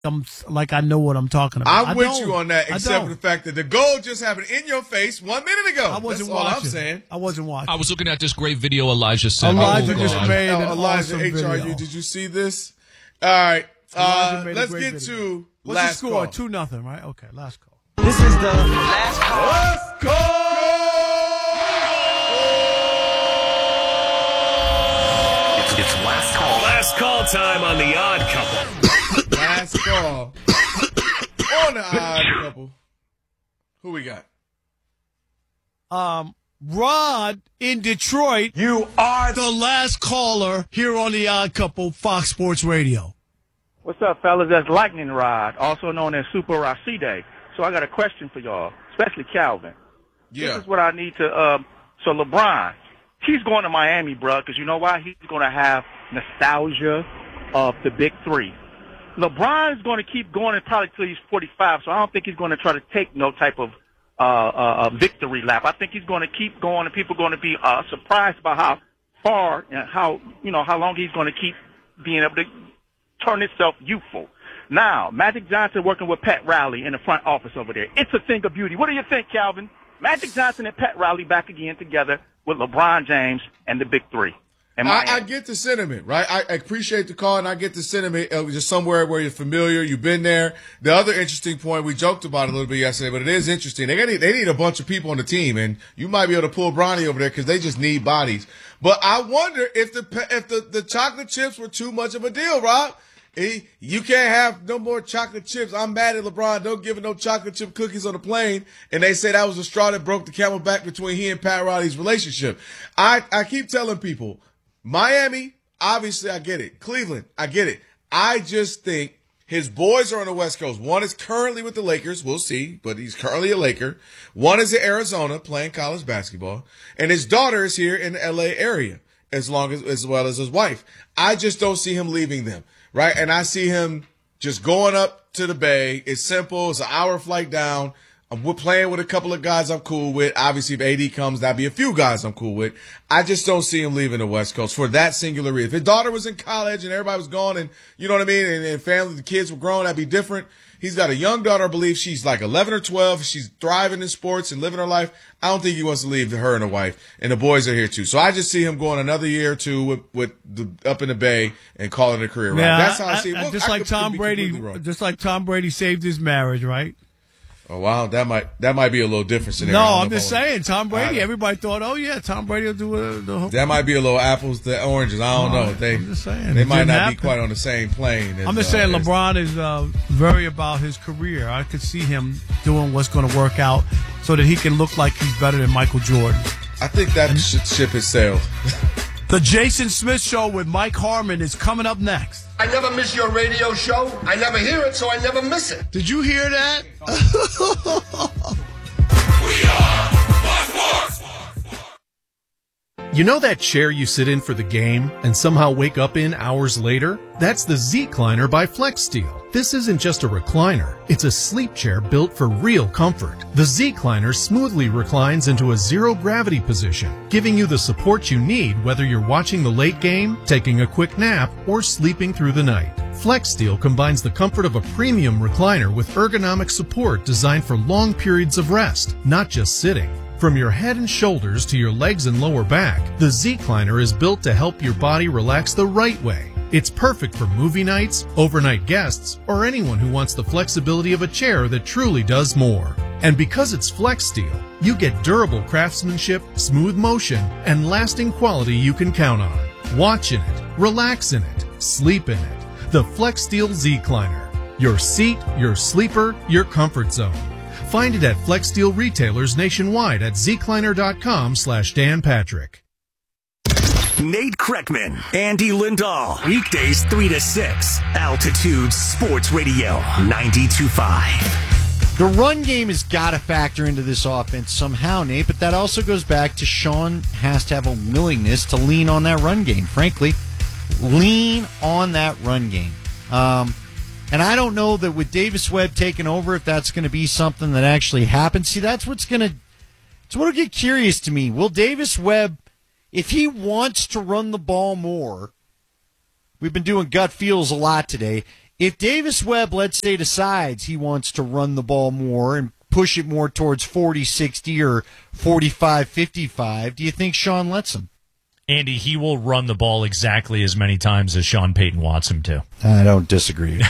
like I know what I'm talking about. I'm with you on that, except for the fact that the goal just happened in your face 1 minute ago. I wasn't That's all watching. I'm saying. I wasn't watching. I was looking at this great video Elijah sent. Elijah just made an Elijah awesome HRU, video. did you see this? All right. Let's get to What's last the score? call. 2-0, right? Okay, last call. This is the last call. Last call! It's last call. Last call time on The Odd Couple. Last call. On The Odd Couple. Who we got? Rod in Detroit. You are The last caller here on The Odd Couple, Fox Sports Radio. What's up, fellas? That's Lightning Rod, also known as Super Racide. So I got a question for y'all, especially Calvin. Yeah. This is what I need to, so LeBron, he's going to Miami, bro, because you know why? He's going to have nostalgia of the big three. LeBron is going to keep going probably till he's 45, so I don't think he's going to try to take no type of victory lap. I think he's going to keep going, and people are going to be surprised about how far and how long he's going to keep being able to turn itself youthful. Now, Magic Johnson working with Pat Riley in the front office over there. It's a thing of beauty. What do you think, Calvin? Magic Johnson and Pat Riley back again together with LeBron James and the big three. I get the sentiment, right? I appreciate the call, and I get the sentiment. Just somewhere where you're familiar, you've been there. The other interesting point, we joked about it a little bit yesterday, but it is interesting. They need a bunch of people on the team, and you might be able to pull Bronny over there because they just need bodies. But I wonder if the chocolate chips were too much of a deal, Rob. You can't have no more chocolate chips. I'm mad at LeBron. Don't give him no chocolate chip cookies on the plane. And they say that was the straw that broke the camel back between he and Pat Riley's relationship. I keep telling people, Miami, obviously I get it. Cleveland, I get it. I just think his boys are on the West Coast. One is currently with the Lakers. We'll see, but he's currently a Laker. One is in Arizona playing college basketball. And his daughter is here in the LA area as well as his wife. I just don't see him leaving them. Right. And I see him just going up to the Bay. It's simple. It's an hour flight down. We're playing with a couple of guys I'm cool with. Obviously, if AD comes, that'd be a few guys I'm cool with. I just don't see him leaving the West Coast for that singular reason. If his daughter was in college and everybody was gone and, you know what I mean, and family, the kids were grown, that'd be different. He's got a young daughter, I believe she's like 11 or 12. She's thriving in sports and living her life. I don't think he wants to leave her and her wife. And the boys are here too. So I just see him going another year or two with up in the Bay and calling it a career. Right? That's how I see it. Just like Tom Brady saved his marriage, right? Oh wow, that might be a little different scenario. No, I'm just saying, Tom Brady. Everybody thought, oh yeah, Tom Brady will do that. Might be a little apples to oranges. I don't know. I'm just saying, they might not be quite on the same plane. I'm just saying, LeBron is very about his career. I could see him doing what's going to work out so that he can look like he's better than Michael Jordan. I think that ship has sailed. The Jason Smith Show with Mike Harmon is coming up next. I never miss your radio show. I never hear it, so I never miss it. Did you hear that? We are Fox Sports. You know that chair you sit in for the game and somehow wake up in hours later? That's the Z-Cliner by FlexSteel. This isn't just a recliner. It's a sleep chair built for real comfort. The Z-Cliner smoothly reclines into a zero-gravity position, giving you the support you need whether you're watching the late game, taking a quick nap, or sleeping through the night. FlexSteel combines the comfort of a premium recliner with ergonomic support designed for long periods of rest, not just sitting. From your head and shoulders to your legs and lower back, the Z-Cliner is built to help your body relax the right way. It's perfect for movie nights, overnight guests, or anyone who wants the flexibility of a chair that truly does more. And because it's FlexSteel, you get durable craftsmanship, smooth motion, and lasting quality you can count on. Watch in it, relax in it, sleep in it. The FlexSteel Z-Cliner. Your seat, your sleeper, your comfort zone. Find it at FlexSteel retailers nationwide at zcliner.com/Dan Patrick. Nate Kreckman, Andy Lindahl. Weekdays 3 to 6. Altitude Sports Radio 92.5. The run game has got to factor into this offense somehow, Nate, but that also goes back to Sean has to have a willingness to lean on that run game, frankly. Lean on that run game. And I don't know that with Davis Webb taking over, if that's going to be something that actually happens. See, that's what'll get curious to me. Will Davis Webb, if he wants to run the ball more, we've been doing gut feels a lot today, if Davis Webb, let's say, decides he wants to run the ball more and push it more towards 40-60 or 45-55, do you think Sean lets him? Andy, he will run the ball exactly as many times as Sean Payton wants him to. I don't disagree.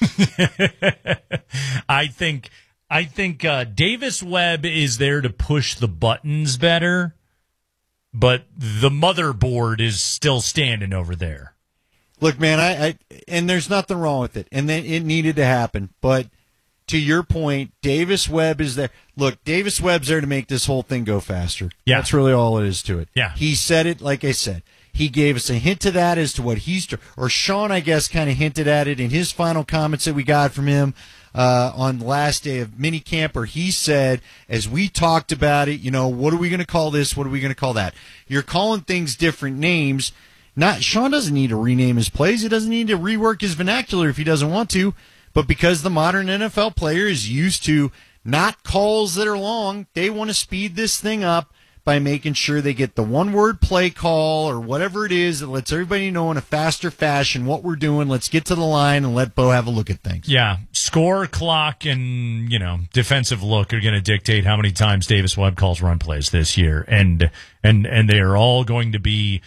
I think Davis Webb is there to push the buttons better, but the motherboard is still standing over there. Look, man, I and there's nothing wrong with it, and then it needed to happen. But to your point, Davis Webb is there. Look, Davis Webb's there to make this whole thing go faster. Yeah. That's really all it is to it. Yeah. He said it, like I said. He gave us a hint to that as to what or Sean, I guess, kind of hinted at it in his final comments that we got from him on the last day of minicamp, where he said, as we talked about it, what are we going to call this? What are we going to call that? You're calling things different names. Sean doesn't need to rename his plays. He doesn't need to rework his vernacular if he doesn't want to. But because the modern NFL player is used to not calls that are long, they want to speed this thing up by making sure they get the one-word play call or whatever it is that lets everybody know in a faster fashion what we're doing. Let's get to the line and let Bo have a look at things. Yeah, score, clock, and defensive look are going to dictate how many times Davis Webb calls run plays this year, and they are all going to be,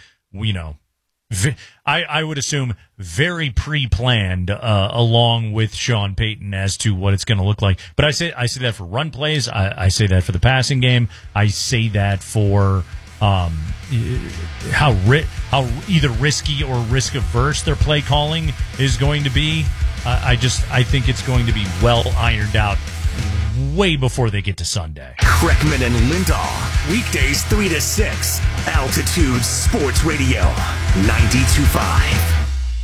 I would assume very pre-planned along with Sean Payton as to what it's going to look like. But I say that for run plays. I say that for the passing game. I say that for how either risky or risk averse their play calling is going to be. I think it's going to be well ironed out way before they get to Sunday. Kreckman and Lindahl, weekdays 3 to 6, Altitude Sports Radio, 92.5.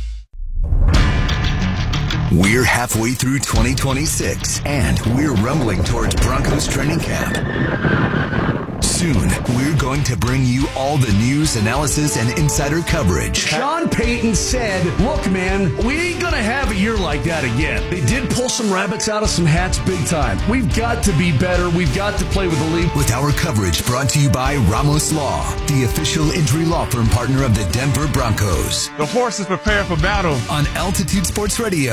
We're halfway through 2026, and we're rumbling towards Broncos training camp. Soon, we're going to bring you all the news, analysis, and insider coverage. Sean Payton said, look, man, we ain't going to have a year like that again. They did pull some rabbits out of some hats big time. We've got to be better. We've got to play with the league. With our coverage brought to you by Ramos Law, the official injury law firm partner of the Denver Broncos. The horse is prepared for battle. On Altitude Sports Radio,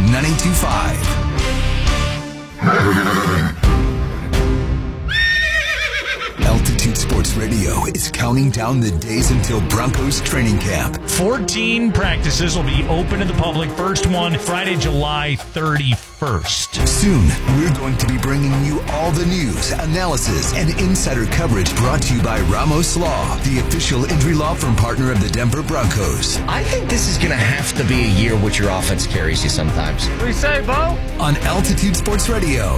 92.5. Altitude Sports Radio is counting down the days until Broncos training camp. 14 practices will be open to the public. First one, Friday, July 31st. Soon, we're going to be bringing you all the news, analysis, and insider coverage brought to you by Ramos Law, the official injury law firm partner of the Denver Broncos. I think this is going to have to be a year which your offense carries you sometimes. What do you say, Bo? On Altitude Sports Radio,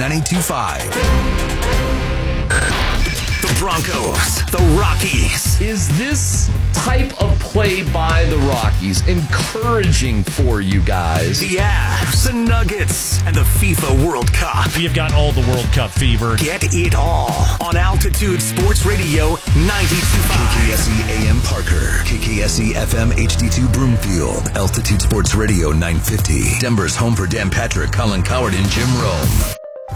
92.5. The Broncos, the Rockies. Is this type of play by the Rockies encouraging for you guys? The Avs, the Nuggets, and the FIFA World Cup. We have got all the World Cup fever. Get it all on Altitude Sports Radio 92.5. KKSE AM Parker, KKSE FM HD2 Broomfield, Altitude Sports Radio 950. Denver's home for Dan Patrick, Colin Coward, and Jim Rome.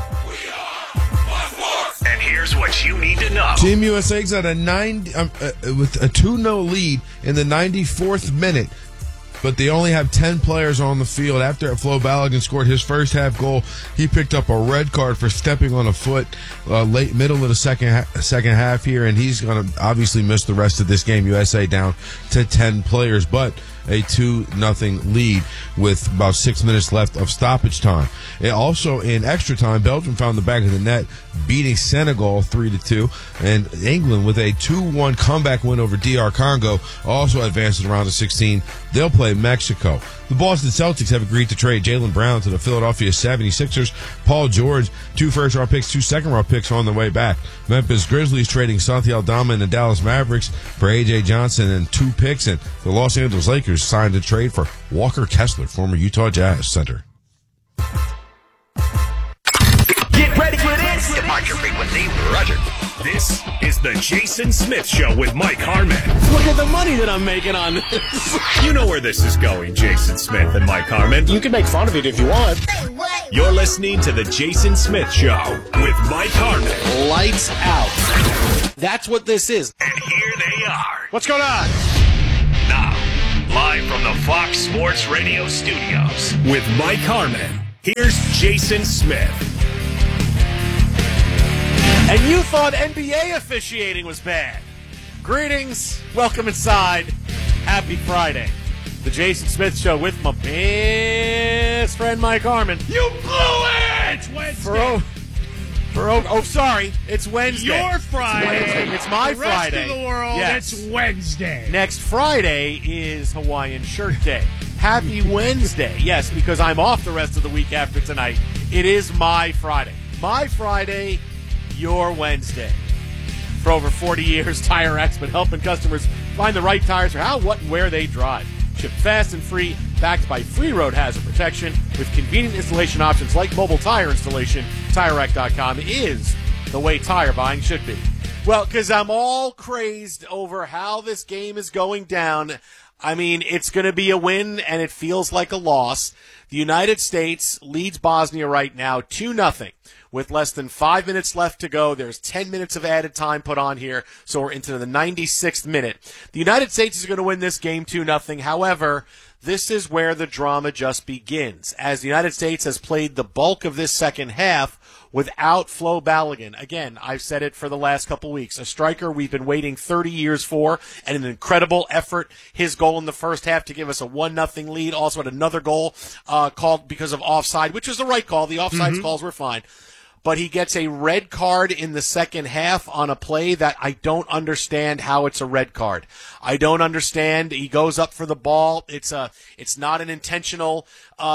And here's what you need to know. Team USA's at with a 2-0 lead in the 94th minute, but they only have 10 players on the field. After Flo Balogun scored his first half goal, he picked up a red card for stepping on a foot middle of the second half here, and he's going to obviously miss the rest of this game. USA down to 10 players, but a 2-0 lead with about 6 minutes left of stoppage time. And also in extra time, Belgium found the back of the net, beating Senegal 3-2, and England with a 2-1 comeback win over DR Congo also advances around to 16. They'll play Mexico. The Boston Celtics have agreed to trade Jaylen Brown to the Philadelphia 76ers. Paul George, 2 first-round picks, 2 second-round picks on the way back. Memphis Grizzlies trading Santi Aldama and the Dallas Mavericks for A.J. Johnson and 2 picks. And the Los Angeles Lakers signed a trade for Walker Kessler, former Utah Jazz center. Get ready for this. Departure frequency, Roger. This is the Jason Smith Show with Mike Harmon. Look at the money that I'm making on this. You know where this is going, Jason Smith and Mike Harmon. You can make fun of it if you want. You're listening to the Jason Smith Show with Mike Harmon. Lights out. That's what this is. And here they are. What's going on? Now, Live from the Fox Sports Radio studios. With Mike Harmon, here's Jason Smith. And you thought NBA officiating was bad. Greetings. Welcome inside. Happy Friday. The Jason Smith Show with my best friend Mike Harmon. You blew it! Wednesday. Sorry. It's Wednesday. Your Friday. It's my the rest Friday. Of the world, yes. It's Wednesday. Next Friday is Hawaiian Shirt Day. Happy Wednesday. Yes, because I'm off the rest of the week after tonight. It is my Friday. My Friday, your Wednesday. For over 40 years, Tire X been helping customers find the right tires for how, what, and where they drive. Shipped fast and free, backed by free road hazard protection with convenient installation options like mobile tire installation. TireRack.com is the way tire buying should be. Well, because I'm all crazed over how this game is going down. I mean, it's going to be a win, and it feels like a loss. The United States leads Bosnia right now 2-0. With less than 5 minutes left to go, there's 10 minutes of added time put on here, so we're into the 96th minute. The United States is going to win this game 2-0. However, this is where the drama just begins, as the United States has played the bulk of this second half without Flo Balogun. Again, I've said it for the last couple weeks. A striker we've been waiting 30 years for, and an incredible effort. His goal in the first half to give us a 1-0 lead. Also had another goal called because of offside, which was the right call. The offside calls were fine. But he gets a red card in the second half on a play that I don't understand how it's a red card. I don't understand. He goes up for the ball. It's not an intentional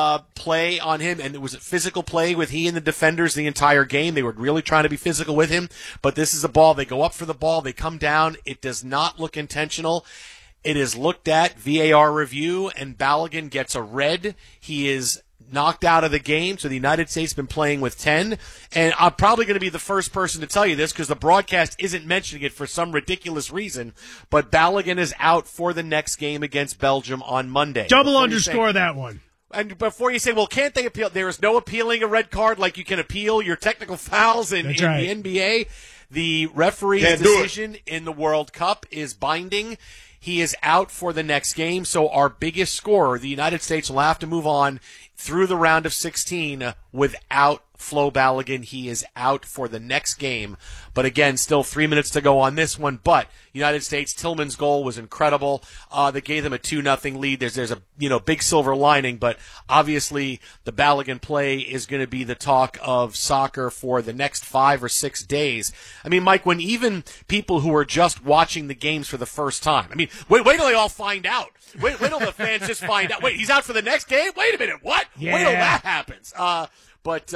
play on him, and it was a physical play with he and the defenders the entire game. They were really trying to be physical with him, but this is a ball. They go up for the ball. They come down. It does not look intentional. It is looked at, VAR review, and Balogun gets a red. He is knocked out of the game, so the United States has been playing with 10. And I'm probably going to be the first person to tell you this because the broadcast isn't mentioning it for some ridiculous reason, but Balogun is out for the next game against Belgium on Monday. Double underscore that one. And before you say, well, can't they appeal? There is no appealing a red card like you can appeal your technical fouls in the NBA. The referee's decision in the World Cup is binding. He is out for the next game, so our biggest scorer, the United States, will have to move on through the round of 16 without Flo Balogun. He is out for the next game. But again, still 3 minutes to go on this one. But United States, Tillman's goal was incredible. They gave them a 2-0 lead. There's a big silver lining, but obviously the Balogun play is going to be the talk of soccer for the next 5 or 6 days. I mean, Mike, when even people who are just watching the games for the first time, I mean, wait till they all find out. Wait till the fans just find out. Wait, he's out for the next game? Wait a minute, what? Yeah. Wait till that happens. But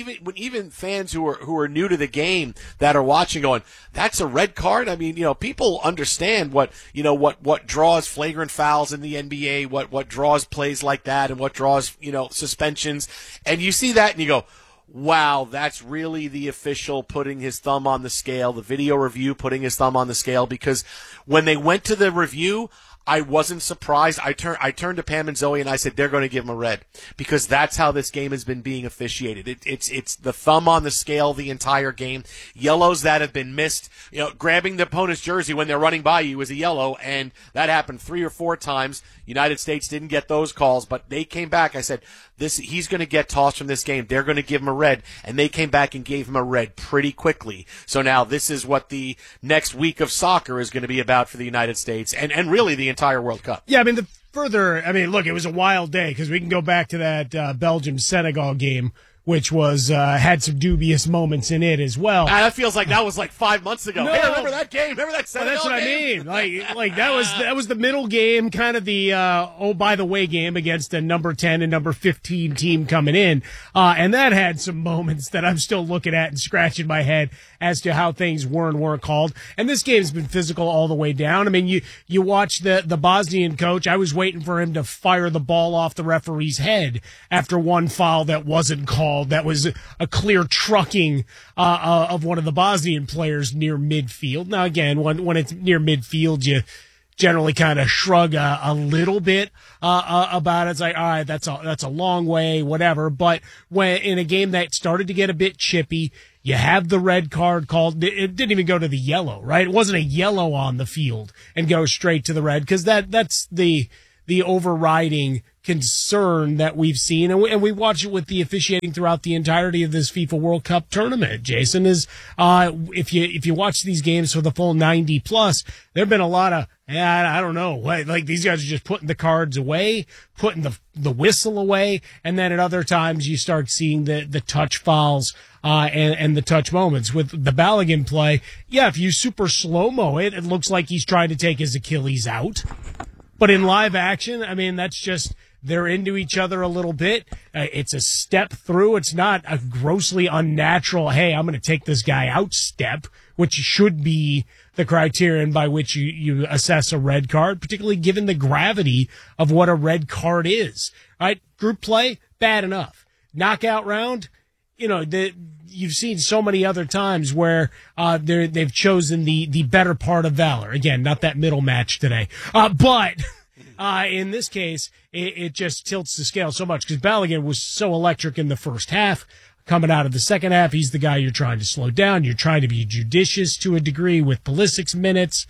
even fans who are new to the game that are watching going, that's a red card. I mean, people understand what draws flagrant fouls in the NBA, what draws plays like that, and what draws suspensions. And you see that and you go, wow, that's really the official putting his thumb on the scale, the video review putting his thumb on the scale, because when they went to the review, I wasn't surprised. I turned to Pam and Zoe and I said, they're going to give him a red because that's how this game has been being officiated. It's the thumb on the scale the entire game. Yellows that have been missed, grabbing the opponent's jersey when they're running by you is a yellow, and that happened 3 or 4 times. United States didn't get those calls, but they came back. I said, he's going to get tossed from this game. They're going to give him a red, and they came back and gave him a red pretty quickly. So now this is what the next week of soccer is going to be about for the United States and really the entire World Cup. Yeah, I mean, look, it was a wild day because we can go back to that Belgium-Senegal game, which was had some dubious moments in it as well. That feels like that was like 5 months ago. No. Hey, remember that game? Remember that Senegal That's what game? I mean. Like that was the middle game, kind of the by the way game against a number 10 and number 15 team coming in, and that had some moments that I'm still looking at and scratching my head as to how things were and weren't called. And this game's been physical all the way down. I mean, you watch the Bosnian coach. I was waiting for him to fire the ball off the referee's head after one foul that wasn't called. That was a clear trucking of one of the Bosnian players near midfield. Now, again, when it's near midfield, you generally kind of shrug a little bit about it. It's like, all right, that's a long way, whatever. But when in a game that started to get a bit chippy, you have the red card called. It didn't even go to the yellow, right? It wasn't a yellow on the field and go straight to the red because that's the the overriding concern that we've seen, and we watch it with the officiating throughout the entirety of this FIFA World Cup tournament. Jason, is if you watch these games for the full 90 plus, there've been a lot of I don't know, like these guys are just putting the cards away, putting the whistle away, and then at other times you start seeing the touch fouls and the touch moments. With the Balogun play, yeah, if you super slow-mo it, it looks like he's trying to take his Achilles out. But in live action, I mean, that's just, they're into each other a little bit. It's a step through. It's not a grossly unnatural, hey, I'm going to take this guy out step, which should be the criterion by which you assess a red card, particularly given the gravity of what a red card is. Right? Group play, bad enough. Knockout round, you've seen so many other times where they've chosen the better part of valor. Again, not that middle match today. But in this case, it just tilts the scale so much because Balogun was so electric in the first half. Coming out of the second half, he's the guy you're trying to slow down. You're trying to be judicious to a degree with Pulisic's minutes.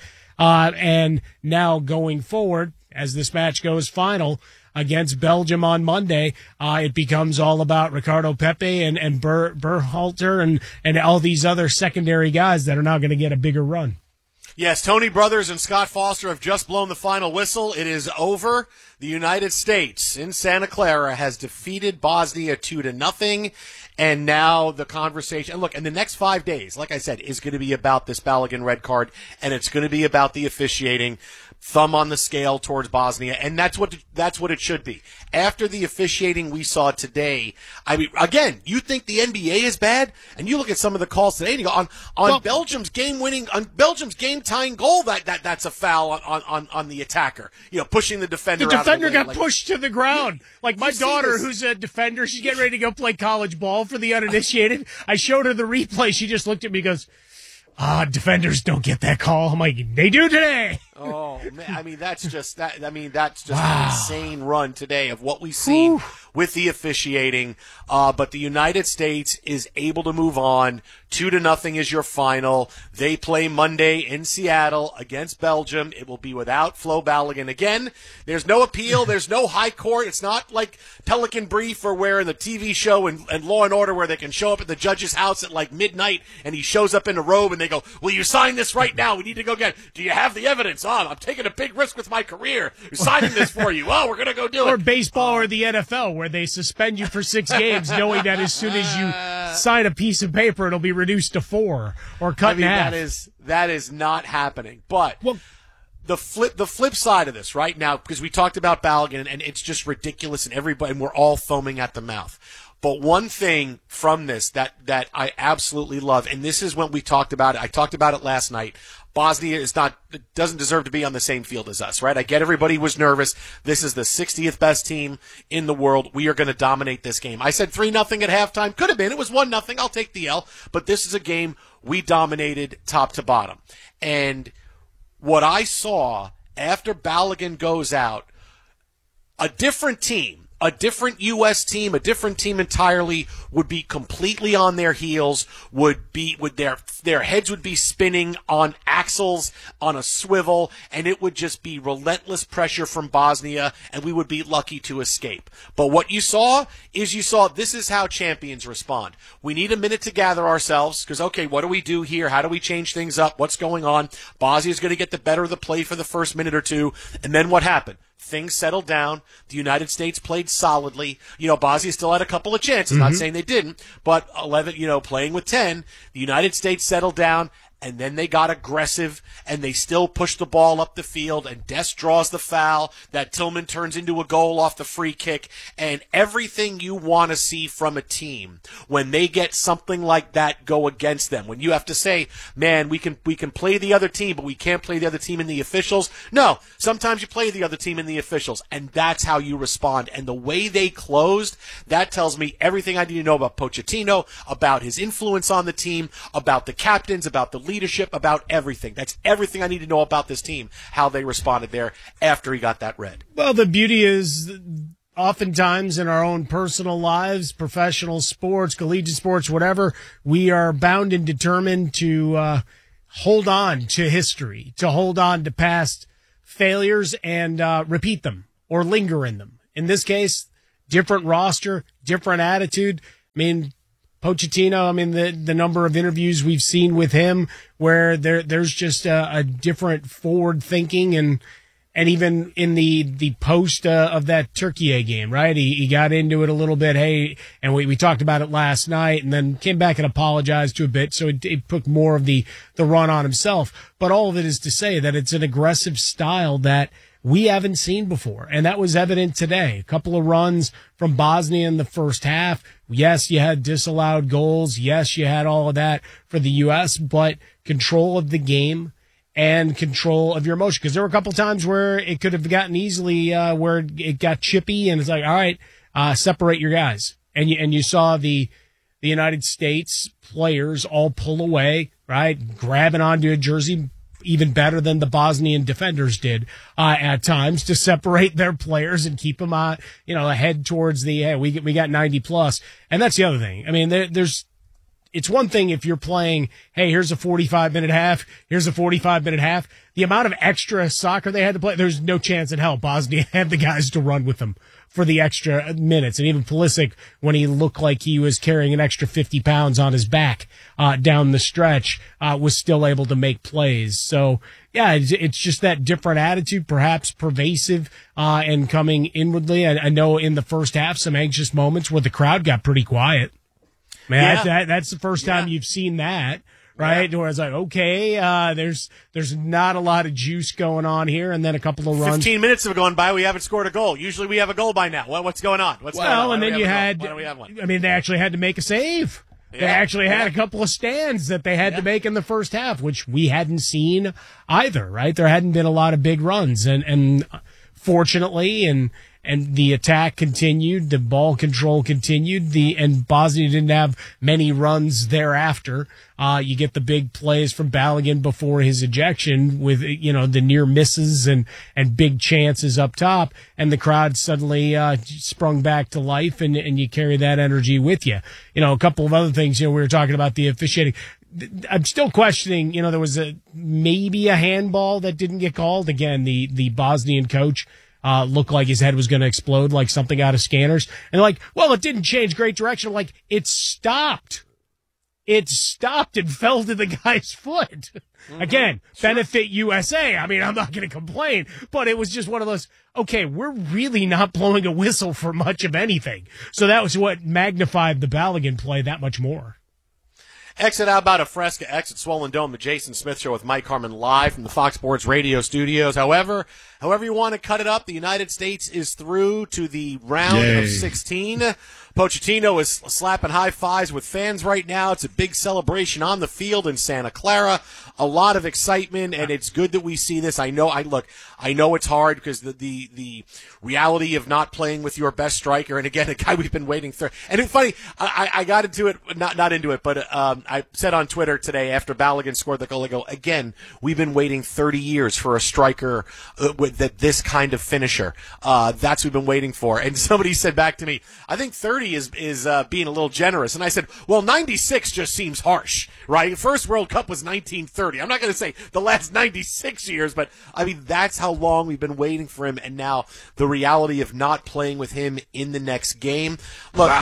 And now going forward, as this match goes final against Belgium on Monday, it becomes all about Ricardo Pepe and Berhalter and all these other secondary guys that are now going to get a bigger run. Yes, Tony Brothers and Scott Foster have just blown the final whistle. It is over. The United States in Santa Clara has defeated Bosnia 2-0. And now the conversation, and look, in the next 5 days, like I said, is going to be about this Balogun red card, and it's going to be about the officiating, thumb on the scale towards Bosnia, and that's what it should be. After the officiating we saw today, I mean, again, you think the NBA is bad, and you look at some of the calls today, and you go on Belgium's game tying goal, that's a foul on the attacker, pushing the defender. The defender out of the way. got pushed to the ground. Like my daughter, who's a defender, she's getting ready to go play college ball for the uninitiated. I showed her the replay. She just looked at me and goes, defenders don't get that call. I'm like, they do today. Oh, man. I mean, that's just an insane run today of what we've seen with the officiating. But the United States is able to move on. 2-0 is your final. They play Monday in Seattle against Belgium. It will be without Flo Balogun again. There's no appeal. There's no high court. It's not like Pelican Brief or where in the TV show and Law and Order where they can show up at the judge's house at like midnight and he shows up in a robe and they go, will you sign this right now? We need to go get it. Do you have the evidence? I'm taking a big risk with my career. We're signing this for you. We're going to go do it. Or baseball or the NFL where they suspend you for 6 games knowing that as soon as you sign a piece of paper, it'll be reduced to 4 or cut in half. That is not happening. But the flip side of this right now, because we talked about Balogun and it's just ridiculous and we're all foaming at the mouth. But one thing from this that I absolutely love, and this is when we talked about it. I talked about it last night. Bosnia doesn't deserve to be on the same field as us, right? I get everybody was nervous. This is the 60th best team in the world. We are going to dominate this game. I said 3-0 at halftime. Could have been. It was 1-0. I'll take the L. But this is a game we dominated top to bottom. And what I saw after Balogun goes out, a different team, a different U.S. team, a different team entirely would be completely on their heels, their heads would be spinning on axles, on a swivel, and it would just be relentless pressure from Bosnia, and we would be lucky to escape. But what you saw this is how champions respond. We need a minute to gather ourselves, because, okay, what do we do here? How do we change things up? What's going on? Bosnia's going to get the better of the play for the first minute or two, and then what happened? Things settled down. The United States played solidly. Bosnia still had a couple of chances. Not saying they didn't, but 11, playing with 10, the United States settled down. And then they got aggressive, and they still pushed the ball up the field, and Dest draws the foul, that Tillman turns into a goal off the free kick, and everything you want to see from a team when they get something like that go against them. When you have to say, man, we can play the other team, but we can't play the other team in the officials. No, sometimes you play the other team in the officials, and that's how you respond. And the way they closed, that tells me everything I need to know about Pochettino, about his influence on the team, about the captains, about the leadership, about everything. That's everything I need to know about this team, how they responded there after he got that red. Well, the beauty is oftentimes in our own personal lives, professional sports, collegiate sports, whatever, we are bound and determined to hold on to history, to hold on to past failures and repeat them or linger in them. In this case, different roster, different attitude. I mean, Pochettino, the number of interviews we've seen with him where there's just a different forward thinking and even in the post of that Turkey game, right? He got into it a little bit. Hey, and we talked about it last night and then came back and apologized to a bit. So it took more of the run on himself. But all of it is to say that it's an aggressive style that we haven't seen before. And that was evident today. A couple of runs from Bosnia in the first half. Yes, you had disallowed goals. Yes, you had all of that for the U.S., but control of the game and control of your emotion. Because there were a couple times where it could have gotten easily where it got chippy and it's like, all right, separate your guys. And you saw the United States players all pull away, right? Grabbing onto a jersey, even better than the Bosnian defenders did at times to separate their players and keep them ahead towards the, hey, we got 90 plus. And that's the other thing. I mean, it's one thing if you're playing, hey, here's a 45-minute half, here's a 45-minute half. The amount of extra soccer they had to play, there's no chance in hell Bosnia had the guys to run with them for the extra minutes. And even Pulisic, when he looked like he was carrying an extra 50 pounds on his back down the stretch, was still able to make plays. So, yeah, it's just that different attitude, perhaps pervasive and coming inwardly. I know in the first half, some anxious moments where the crowd got pretty quiet. Man, that's the first time you've seen that. Right, where I was like, okay, there's not a lot of juice going on here, and then a couple of runs. 15 minutes have gone by, we haven't scored a goal. Usually we have a goal by now. What's going on? And then you had, they actually had to make a save. They actually had a couple of stands that they had to make in the first half, which we hadn't seen either, right? There hadn't been a lot of big runs, and fortunately, and the attack continued, the ball control continued, and Bosnia didn't have many runs thereafter. You get the big plays from Balogun before his ejection with, the near misses and big chances up top, and the crowd suddenly sprung back to life, and you carry that energy with you. A couple of other things, we were talking about the officiating. I'm still questioning, there was maybe a handball that didn't get called. Again, the Bosnian coach looked like his head was going to explode like something out of Scanners. And like, well, it didn't change great direction. I'm like, it stopped. It stopped and fell to the guy's foot. Mm-hmm. Again, benefit USA. I mean, I'm not going to complain, but it was just one of those, okay, we're really not blowing a whistle for much of anything. So that was what magnified the Balogun play that much more. Exit How About a Fresca, Exit Swollen Dome, the Jason Smith Show with Mike Harmon live from the Fox Sports Radio studios. However you want to cut it up, the United States is through to the round of 16. Pochettino is slapping high fives with fans right now. It's a big celebration on the field in Santa Clara. A lot of excitement, and it's good that we see this. I know it's hard because the reality of not playing with your best striker, and again, a guy we've been waiting for. And it's funny, I got into it, not into it, but I said on Twitter today after Balogun scored the goal, I go, again, we've been waiting 30 years for a striker with this kind of finisher. That's what we've been waiting for. And somebody said back to me, I think 30 is being a little generous. And I said, well, 96 just seems harsh, right? First World Cup was 1930. I'm not going to say the last 96 years, but I mean, that's how long we've been waiting for him. And now the reality of not playing with him in the next game. Look,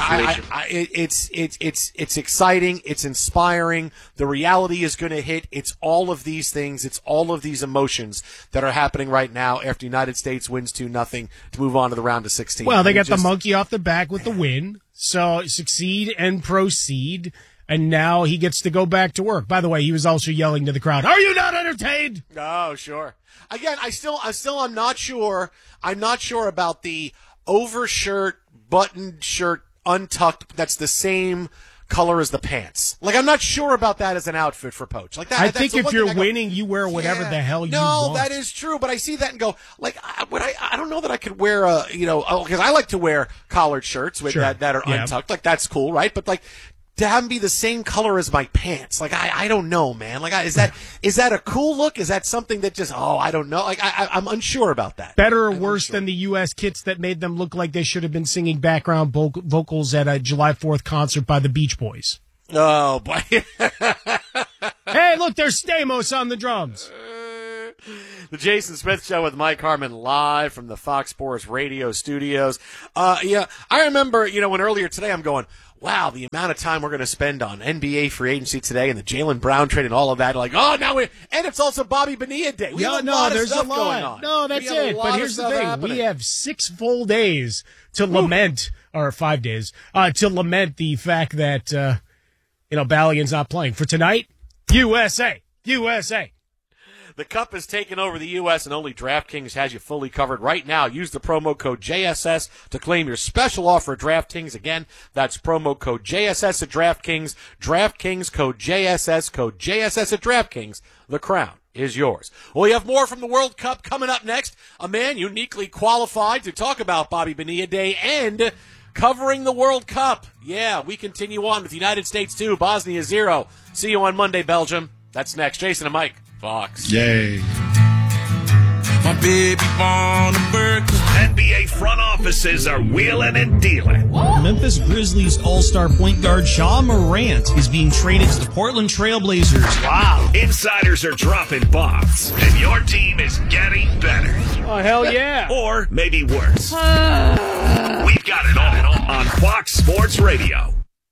it's exciting. It's inspiring. The reality is going to hit. It's all of these things. It's all of these emotions that are happening right now after the United States wins 2-0 to move on to the round of 16. Well, they got the monkey off the back with the win. So succeed and proceed. And now he gets to go back to work. By the way, he was also yelling to the crowd, "Are you not entertained?" Oh, sure. Again, I'm not sure. I'm not sure about the overshirt, buttoned shirt, untucked. That's the same color as the pants. Like, I'm not sure about that as an outfit for Poach. Like that. I think if you're winning, you wear whatever the hell you want. No, that is true. But I see that and go, like, I don't know that I could wear because I like to wear collared shirts with that are untucked. Like, that's cool, right? But like, to have them be the same color as my pants, like I don't know, man. Like, is that a cool look? Is that something that just I don't know. Like, I'm unsure about that. Better or worse than the U.S. kits that made them look like they should have been singing background vocals at a July 4th concert by the Beach Boys. Oh boy! Hey, look, there's Stamos on the drums. The Jason Smith Show with Mike Harmon live from the Fox Sports Radio studios. I remember, when earlier today I'm going, wow, the amount of time we're going to spend on NBA free agency today and the Jaylen Brown trade and all of that. Like, and it's also Bobby Bonilla Day. We have a lot of stuff going on. No, that's it. But here's the thing. Happening. We have 6 full days to lament, or 5 days, to lament the fact that, Balian's not playing. For tonight, USA. The Cup has taken over the U.S. and only DraftKings has you fully covered right now. Use the promo code JSS to claim your special offer at DraftKings. Again, that's promo code JSS at DraftKings. DraftKings code JSS at DraftKings. The crown is yours. Well, we have more from the World Cup coming up next. A man uniquely qualified to talk about Bobby Bonilla Day and covering the World Cup. Yeah, we continue on with the United States 2, Bosnia 0. See you on Monday, Belgium. That's next. Jason and Mike. Fox. Yay. My baby born a bird. NBA front offices are wheeling and dealing. Memphis Grizzlies all-star point guard Ja Morant is being traded to the Portland Trail Blazers. Wow. Insiders are dropping bombs, and your team is getting better. Oh, hell yeah. Or maybe worse. We've got it all on Fox Sports Radio.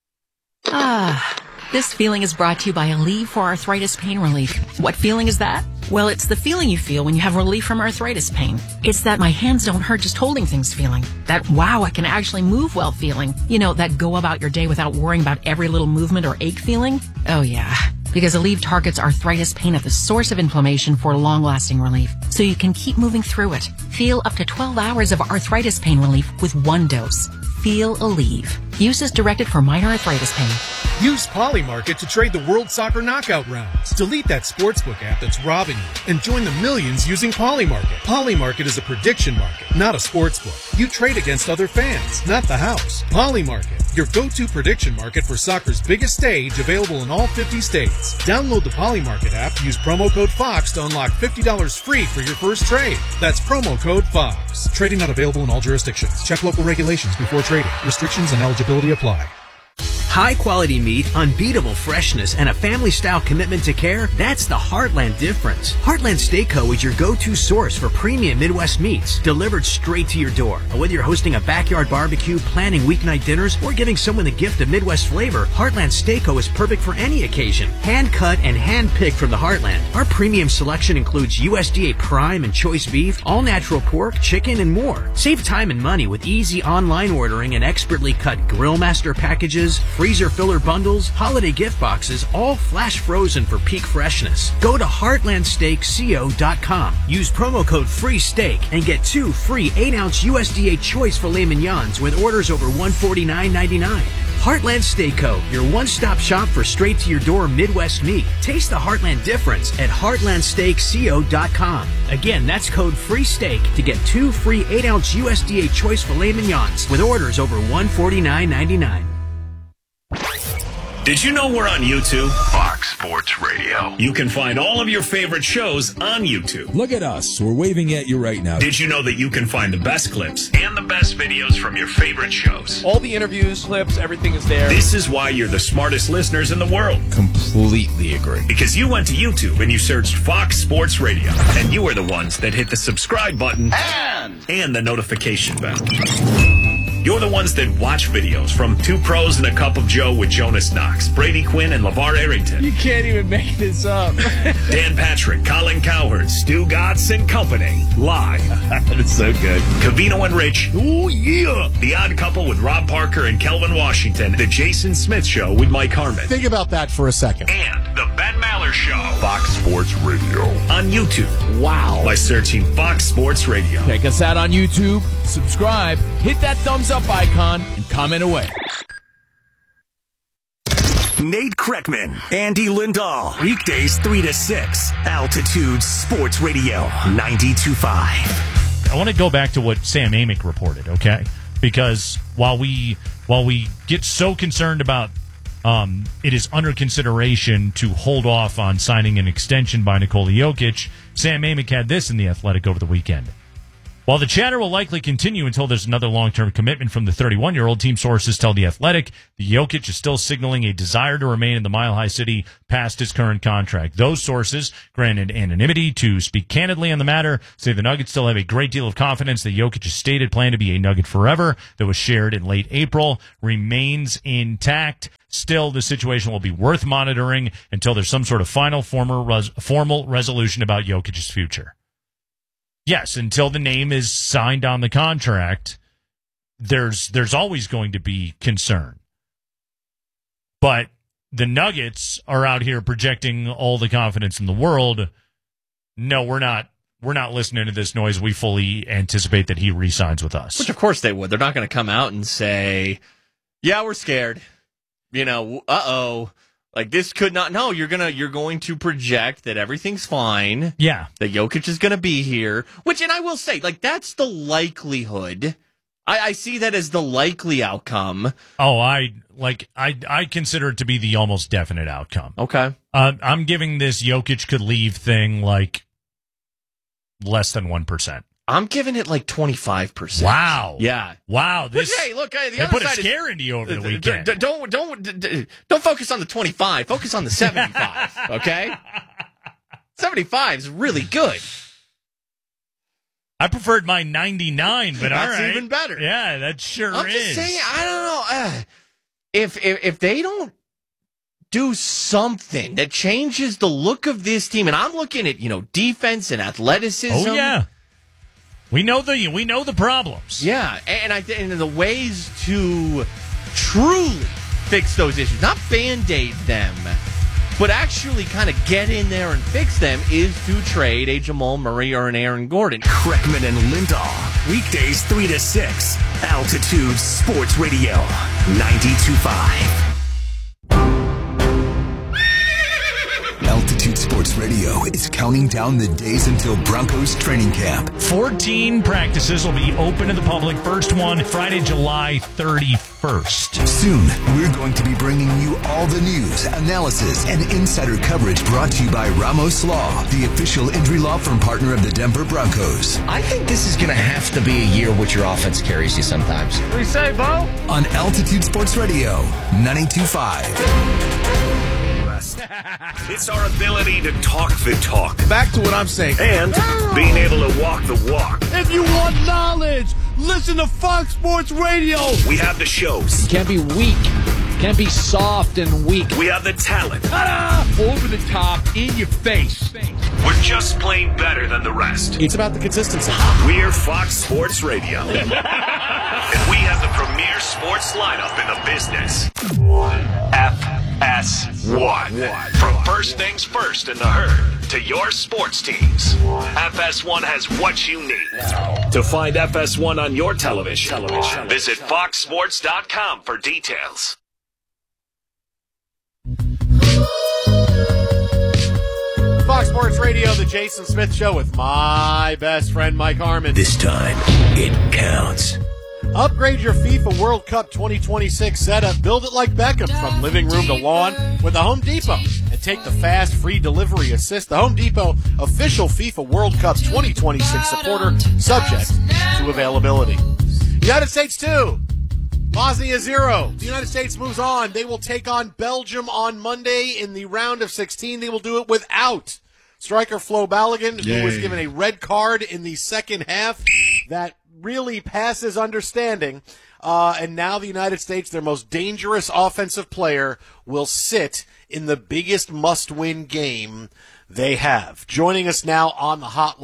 This feeling is brought to you by Aleve for Arthritis Pain Relief. What feeling is that? Well, it's the feeling you feel when you have relief from arthritis pain. It's that my hands don't hurt just holding things feeling. That wow, I can actually move well feeling. That go about your day without worrying about every little movement or ache feeling. Oh yeah. Because Aleve targets arthritis pain at the source of inflammation for long-lasting relief, so you can keep moving through it. Feel up to 12 hours of arthritis pain relief with 1 dose. Feel Aleve. Use as directed for minor arthritis pain. Use Polymarket to trade the World Soccer Knockout rounds. Delete that sportsbook app that's robbing you and join the millions using Polymarket. Polymarket is a prediction market, not a sportsbook. You trade against other fans, not the house. Polymarket, your go-to prediction market for soccer's biggest stage, available in all 50 states. Download the Polymarket app, use promo code FOX to unlock $50 free for your first trade. That's promo code FOX. Trading not available in all jurisdictions. Check local regulations before trading. Restrictions and eligibility apply. High-quality meat, unbeatable freshness, and a family-style commitment to care, that's the Heartland difference. Heartland Steak Co. is your go-to source for premium Midwest meats, delivered straight to your door. Whether you're hosting a backyard barbecue, planning weeknight dinners, or giving someone the gift of Midwest flavor, Heartland Steak Co. is perfect for any occasion. Hand-cut and hand-picked from the Heartland. Our premium selection includes USDA prime and choice beef, all-natural pork, chicken, and more. Save time and money with easy online ordering and expertly cut Grill Master packages, freezer filler bundles, holiday gift boxes, all flash frozen for peak freshness. Go to heartlandsteakco.com. Use promo code FREESTEAK and get 2 free 8-ounce USDA choice filet mignons with orders over $149.99. Heartland Steak Co., your one-stop shop for straight-to-your-door Midwest meat. Taste the Heartland difference at heartlandsteakco.com. Again, that's code FREESTEAK to get 2 free 8-ounce USDA choice filet mignons with orders over $149.99. Did you know we're on YouTube? Fox Sports Radio. You can find all of your favorite shows on YouTube. Look at us. We're waving at you right now. Did you know that you can find the best clips and the best videos from your favorite shows? All the interviews, clips, everything is there. This is why you're the smartest listeners in the world. Completely agree. Because you went to YouTube and you searched Fox Sports Radio. And you are the ones that hit the subscribe button and the notification bell. You're the ones that watch videos from Two Pros and a Cup of Joe with Jonas Knox, Brady Quinn, and LeVar Arrington. You can't even make this up. Dan Patrick, Colin Cowherd, Stu Gotts and Company. Live. That's so good. Covino and Rich. Oh, yeah. The Odd Couple with Rob Parker and Kelvin Washington. The Jason Smith Show with Mike Harmon. Think about that for a second. And the Ben Maller Show. Fox Sports Radio. On YouTube. Wow. By searching Fox Sports Radio. Check us out on YouTube. Subscribe. Hit that thumbs up icon and comment away. Nate Kreckman, Andy Lindahl. Weekdays 3 to 6. Altitude Sports Radio 92.5. I want to go back to what Sam Amick reported, okay? Because while we get so concerned about it is under consideration to hold off on signing an extension by Nikola Jokic, Sam Amick had this in The Athletic over the weekend. While the chatter will likely continue until there's another long-term commitment from the 31-year-old, team sources tell The Athletic the Jokic is still signaling a desire to remain in the Mile High City past his current contract. Those sources, granted anonymity to speak candidly on the matter, say the Nuggets still have a great deal of confidence that Jokic's stated plan to be a Nugget forever that was shared in late April remains intact. Still, the situation will be worth monitoring until there's some sort of final formal resolution about Jokic's future. Yes, until the name is signed on the contract, there's always going to be concern. But the Nuggets are out here projecting all the confidence in the world. No, we're not listening to this noise. We fully anticipate that he re-signs with us. Which, of course, they would. They're not going to come out and say, yeah, we're scared. Like, this could not. No, you're going to project that everything's fine. Yeah. That Jokic is going to be here. Which, and I will say, like, that's the likelihood. I see that as the likely outcome. Oh, I consider it to be the almost definite outcome. Okay. I'm giving this Jokic could leave thing like less than 1%. I'm giving it like 25%. Wow. Yeah. Wow. Which, hey, look, the they other put side a scare into you over the weekend. Don't focus on the 25. Focus on the 75. Okay. 75 is really good. I preferred my 99, but all right. That's even better. Yeah, that sure is. I'm just saying, I don't know. If they don't do something that changes the look of this team, and I'm looking at, defense and athleticism. Oh, yeah. We know the problems. Yeah, and the ways to truly fix those issues, not Band-Aid them, but actually kind of get in there and fix them, is to trade a Jamal Murray or an Aaron Gordon. Kreckman and Lindahl, weekdays 3 to 6, Altitude Sports Radio, 92.5. Altitude Sports Radio is counting down the days until Broncos training camp. 14 practices will be open to the public. First one, Friday, July 31st. Soon, we're going to be bringing you all the news, analysis, and insider coverage brought to you by Ramos Law, the official injury law firm partner of the Denver Broncos. I think this is going to have to be a year which your offense carries you sometimes. What do you say, Bo? On Altitude Sports Radio, 92.5. It's our ability to talk the talk. Back to what I'm saying. And being able to walk the walk. If you want knowledge, listen to Fox Sports Radio. We have the shows. You can't be weak. You can't be soft and weak. We have the talent. Over the top, in your face. We're just plain better than the rest. It's about the consistency. We're Fox Sports Radio. And we have the premier sports lineup in the business. FS1. From first things first in the herd to your sports teams, FS1 has what you need. To find FS1 on your television, visit foxsports.com for details. Fox Sports Radio, the Jason Smith Show with my best friend Mike Harmon. This time, it counts. Upgrade your FIFA World Cup 2026 setup. Build it like Beckham from living room to lawn with the Home Depot. And take the fast, free delivery assist. The Home Depot, official FIFA World Cup 2026 supporter, subject to availability. United States 2, Bosnia 0. The United States moves on. They will take on Belgium on Monday in the round of 16. They will do it without striker Flo Balogun, who was given a red card in the second half. That really passes understanding. And now the United States, their most dangerous offensive player, will sit in the biggest must-win game they have. Joining us now on the hotline.